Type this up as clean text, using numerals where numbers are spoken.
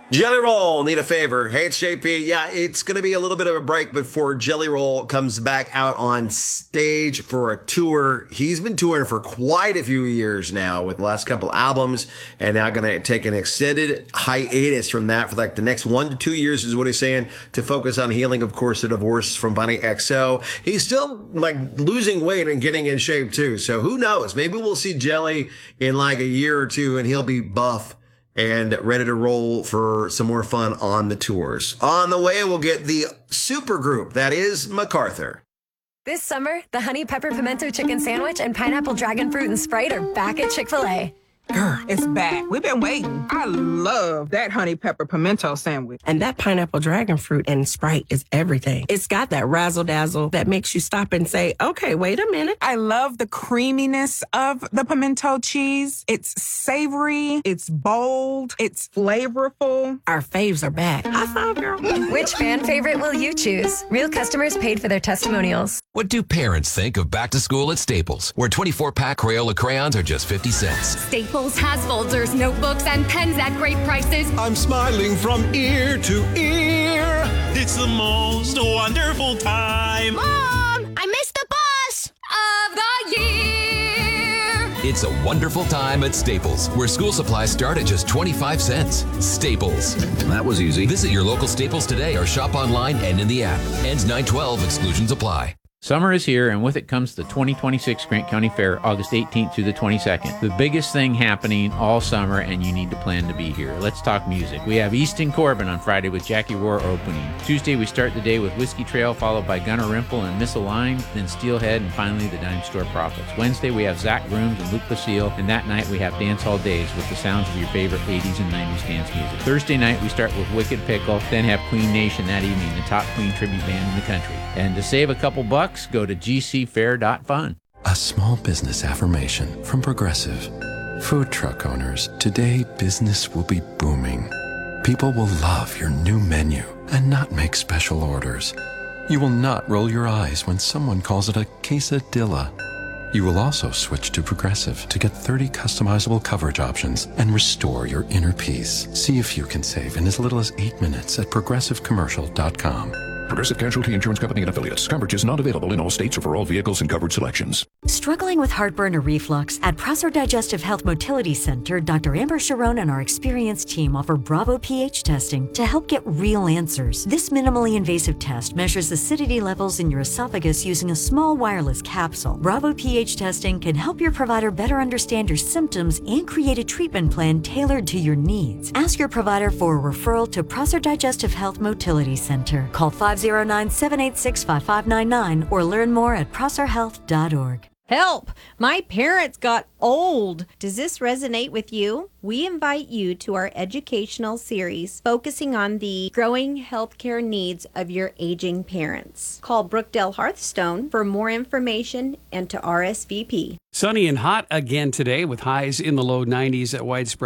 Jelly Roll, need a favor. Hey, it's JP. Yeah, it's going to be a little bit of a break before Jelly Roll comes back out on stage for a tour. He's been touring for quite a few years now with the last couple albums, and now going to take an extended hiatus from that for like the next 1 to 2 years is what he's saying, to focus on healing, of course, the divorce from Bonnie XO. He's still like losing weight and getting in shape too. So who knows? Maybe we'll see Jelly in like a year or two and he'll be buff and ready to roll for some more fun on the tours. On the way, we'll get the super group that is MacArthur. This summer, the Honey Pepper Pimento Chicken Sandwich and Pineapple Dragon Fruit and Sprite are back at Chick-fil-A. Girl, it's back. We've been waiting. I love that honey pepper pimento sandwich. And that pineapple dragon fruit and Sprite is everything. It's got that razzle dazzle that makes you stop and say, okay, wait a minute. I love the creaminess of the pimento cheese. It's savory, it's bold, it's flavorful. Our faves are back. High five, girl. Which fan favorite will you choose? Real customers paid for their testimonials. What do parents think of back to school at Staples, where 24-pack Crayola crayons are just 50 cents? Staples has folders, notebooks, and pens at great prices. I'm smiling from ear to ear. It's the most wonderful time. Mom, I missed the bus of the year. It's a wonderful time at Staples, where school supplies start at just 25 cents. Staples. That was easy. Visit your local Staples today or shop online and in the app. Ends 9/12. Exclusions apply. Summer is here, and with it comes the 2026 Grant County Fair, August 18th through the 22nd. The biggest thing happening all summer, and you need to plan to be here. Let's talk music. We have Easton Corbin on Friday with Jackie Rohr opening. Tuesday, we start the day with Whiskey Trail, followed by Gunnar Rimple and Misaligned, then Steelhead, and finally the Dime Store Prophets. Wednesday, we have Zach Grooms and Luke Basile, and that night we have Dance Hall Days with the sounds of your favorite 80s and 90s dance music. Thursday night, we start with Wicked Pickle, then have Queen Nation that evening, the top Queen tribute band in the country. And to save a couple bucks, go to gcfair.fun. A small business affirmation from Progressive. Food truck owners, today business will be booming. People will love your new menu and not make special orders. You will not roll your eyes when someone calls it a quesadilla. You will also switch to Progressive to get 30 customizable coverage options and restore your inner peace. See if you can save in as little as 8 minutes at progressivecommercial.com. Progressive Casualty Insurance Company and Affiliates. Coverage is not available in all states or for all vehicles and covered selections. Struggling with heartburn or reflux? At Prosser Digestive Health Motility Center, Dr. Amber Sharon and our experienced team offer Bravo pH testing to help get real answers. This minimally invasive test measures acidity levels in your esophagus using a small wireless capsule. Bravo pH testing can help your provider better understand your symptoms and create a treatment plan tailored to your needs. Ask your provider for a referral to Prosser Digestive Health Motility Center. Call 509-786-5599 or learn more at prosserhealth.org. Help! My parents got old. Does this resonate with you? We invite you to our educational series focusing on the growing healthcare needs of your aging parents. Call Brookdale Hearthstone for more information and to RSVP. Sunny and hot again today with highs in the low 90s at widespread.